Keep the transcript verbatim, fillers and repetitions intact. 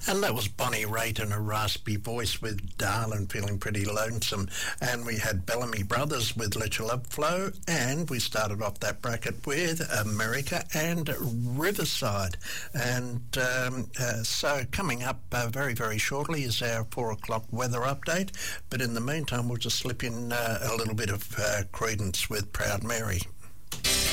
And that was Bonnie Raitt in a raspy voice with Darlin' Feeling Pretty Lonesome. And we had Bellamy Brothers with Let Your Love Flow. And we started off that bracket with America and Riverside. And um, uh, so coming up uh, very, very shortly is our four o'clock weather update. But in the meantime, we'll just slip in uh, a little bit of uh, Creedence with Proud Mary.